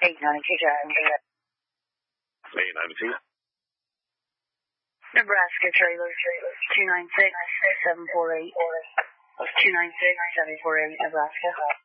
892 Jack. 892. Nebraska trailer, 296-748. 296-748, Nebraska.